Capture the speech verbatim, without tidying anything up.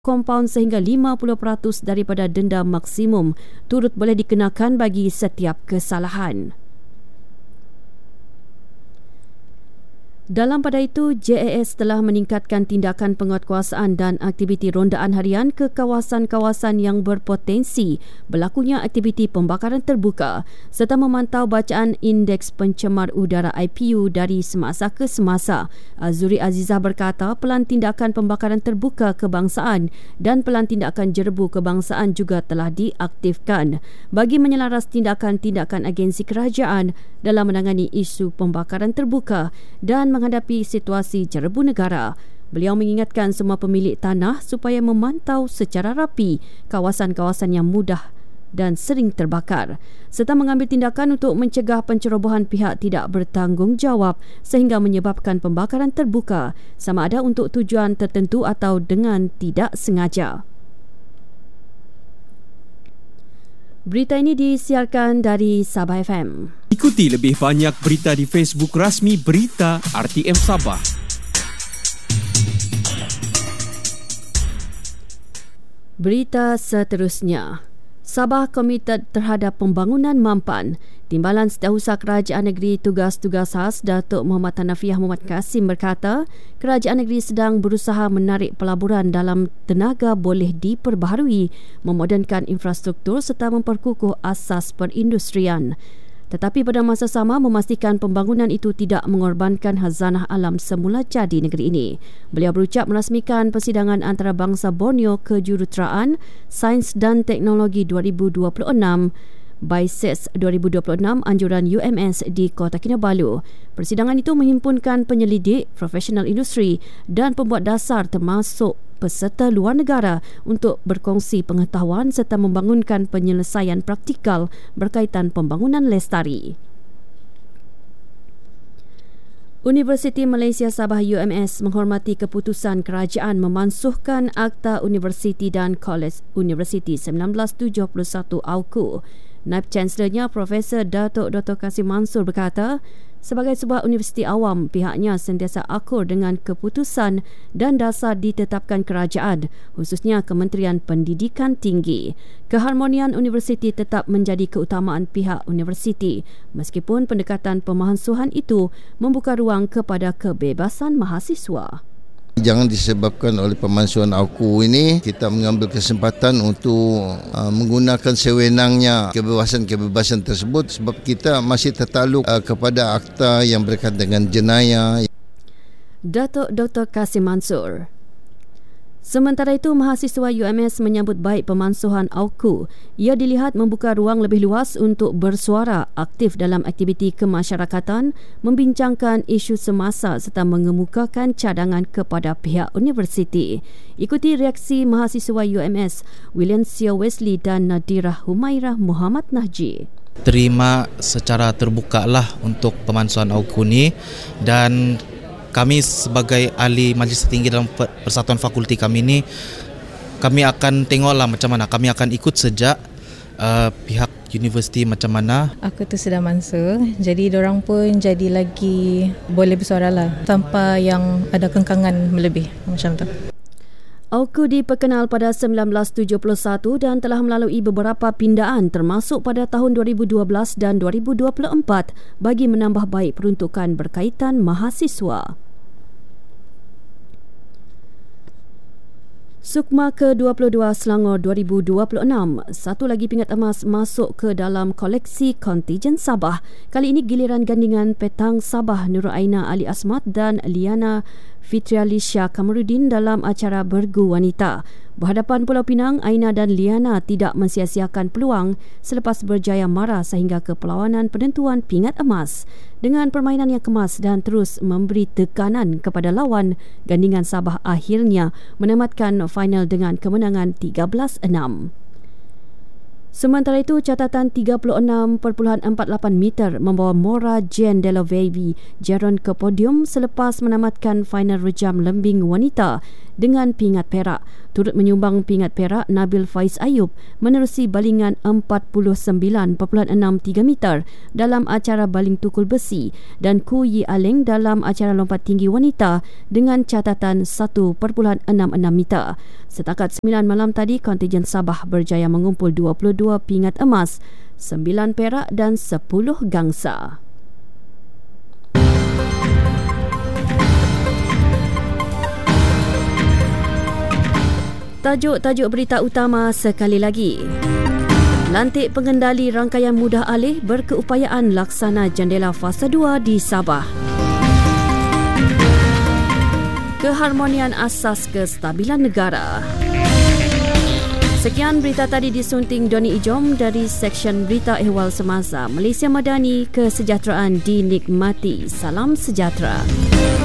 kompaun sehingga lima puluh peratus daripada denda maksimum turut boleh dikenakan bagi setiap kesalahan. Dalam pada itu, J A S telah meningkatkan tindakan penguatkuasaan dan aktiviti rondaan harian ke kawasan-kawasan yang berpotensi berlakunya aktiviti pembakaran terbuka serta memantau bacaan Indeks Pencemar Udara I P U dari semasa ke semasa. Azuri Azizah berkata pelan tindakan pembakaran terbuka kebangsaan dan pelan tindakan jerebu kebangsaan juga telah diaktifkan bagi menyelaras tindakan-tindakan agensi kerajaan dalam menangani isu pembakaran terbuka dan menghadapi situasi jerebu negara. Beliau mengingatkan semua pemilik tanah supaya memantau secara rapi kawasan-kawasan yang mudah dan sering terbakar serta mengambil tindakan untuk mencegah pencerobohan pihak tidak bertanggungjawab sehingga menyebabkan pembakaran terbuka sama ada untuk tujuan tertentu atau dengan tidak sengaja. Berita ini disiarkan dari Sabah F M. Ikuti lebih banyak berita di Facebook rasmi Berita R T M Sabah. Berita seterusnya. Sabah komited terhadap pembangunan mampan. Timbalan Setiausaha Kerajaan Negeri Tugas-Tugas Khas Datuk Muhammad Hanafiah Muhammad Kasim berkata, Kerajaan Negeri sedang berusaha menarik pelaburan dalam tenaga boleh diperbaharui, memodernkan infrastruktur serta memperkukuh asas perindustrian. Tetapi pada masa sama memastikan pembangunan itu tidak mengorbankan khazanah alam semula jadi negeri ini. Beliau berucap merasmikan persidangan antarabangsa Borneo Kejuruteraan Sains dan Teknologi dua ribu dua puluh enam B I S E S dua ribu dua puluh enam anjuran U M S di Kota Kinabalu. Persidangan itu menghimpunkan penyelidik, profesional industri dan pembuat dasar termasuk peserta luar negara untuk berkongsi pengetahuan serta membangunkan penyelesaian praktikal berkaitan pembangunan lestari. Universiti Malaysia Sabah U M S menghormati keputusan kerajaan memansuhkan Akta Universiti dan Kolej Universiti seribu sembilan ratus tujuh puluh satu A U K U. Naib Chancellornya Profesor Datuk Doktor Kasim Mansur berkata, sebagai sebuah universiti awam, pihaknya sentiasa akur dengan keputusan dan dasar ditetapkan kerajaan, khususnya Kementerian Pendidikan Tinggi. Keharmonian universiti tetap menjadi keutamaan pihak universiti, meskipun pendekatan pemansuhan itu membuka ruang kepada kebebasan mahasiswa. Jangan disebabkan oleh pemansuhan A U K U ini, kita mengambil kesempatan untuk uh, menggunakan sewenangnya kebebasan-kebebasan tersebut sebab kita masih tertaluk uh, kepada akta yang berkaitan dengan jenayah. Datuk Doktor Kasim Mansur. Sementara itu, mahasiswa U M S menyambut baik pemansuhan A U K U. Ia dilihat membuka ruang lebih luas untuk bersuara aktif dalam aktiviti kemasyarakatan, membincangkan isu semasa serta mengemukakan cadangan kepada pihak universiti. Ikuti reaksi mahasiswa U M S William Sio Wesley dan Nadira Humairah Muhammad Nahji. Terima secara terbuka lah untuk pemansuhan A U K U ni, dan kami sebagai ahli Majlis Tertinggi dalam Persatuan Fakulti kami ini, kami akan tengoklah macam mana, kami akan ikut sejak uh, pihak universiti macam mana. Aku tu sudah mansur, jadi diorang pun jadi lagi boleh bersuara lah tanpa yang ada kengkangan melebih macam tu. A U K U diperkenal pada seribu sembilan ratus tujuh puluh satu dan telah melalui beberapa pindaan termasuk pada tahun dua ribu dua belas dan dua ribu dua puluh empat bagi menambah baik peruntukan berkaitan mahasiswa. Sukma ke dua puluh dua Selangor dua ribu dua puluh enam, satu lagi pingat emas masuk ke dalam koleksi kontingen Sabah. Kali ini giliran gandingan petang Sabah Nurul Aina Ali Asmat dan Liana Fitrialisha Kamarudin dalam acara bergu wanita. Berhadapan Pulau Pinang, Aina dan Liana tidak mensia-siakan peluang selepas berjaya mara sehingga ke perlawanan penentuan pingat emas. Dengan permainan yang kemas dan terus memberi tekanan kepada lawan, gandingan Sabah akhirnya menamatkan final dengan kemenangan tiga belas enam. Sementara itu, catatan tiga puluh enam perpuluhan empat lapan meter membawa Mora Jen Delavevi Jeron ke podium selepas menamatkan final rejam lembing wanita dengan pingat perak. Turut menyumbang pingat perak, Nabil Faiz Ayub menerusi balingan empat puluh sembilan perpuluhan enam tiga meter dalam acara baling tukul besi dan Ku Yi Aleng dalam acara lompat tinggi wanita dengan catatan satu perpuluhan enam enam meter. Setakat sembilan malam tadi, kontingen Sabah berjaya mengumpul dua puluh dua pingat emas, sembilan perak dan sepuluh gangsa. Tajuk-tajuk berita utama sekali lagi. Lantik pengendali rangkaian mudah alih berkeupayaan laksana jendela fasa dua di Sabah. Keharmonian asas kestabilan negara. Sekian berita tadi disunting Doni Ijom dari Seksyen Berita Ehwal Semasa. Malaysia Madani, kesejahteraan dinikmati. Salam sejahtera.